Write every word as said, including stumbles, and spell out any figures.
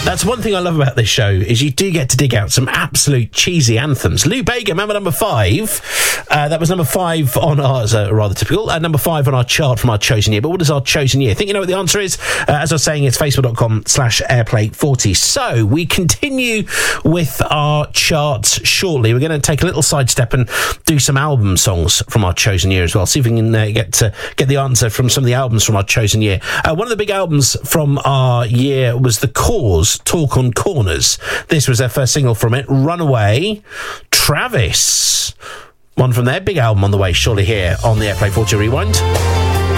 That's one thing I love about this show, is you do get to dig out some absolute cheesy anthems. Lou Bega, remember number five? Uh, that was number five on our, uh, rather typical, uh, number five on our chart from our chosen year. But what is our chosen year? Think you know what the answer is? Uh, as I was saying, it's facebook.com slash airplay 40. So we continue with our charts shortly. We're going to take a little sidestep and do some album songs from our chosen year as well. See if we can uh, get to get the answer from some of the albums from our chosen year. Uh, one of the big albums from our year was The Cause, Talk on Corners. This was their first single from it, Runaway. Travis, one from their big album on the way, surely here on the Airplay forty Rewind.